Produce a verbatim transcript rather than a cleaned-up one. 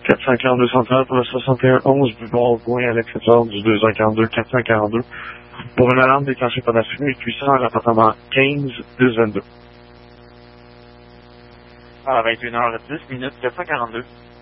quatre cent quarante-deux central pour le soixante et un onze Boulevard Gouin à l'exception du deux cent quarante-deux quatre cent quarante-deux. Pour une alarme déclenchée par la fumée puissante à l'appartement quinze deux vingt-deux. À vingt et une heures dix minutes, quatre cent quarante-deux.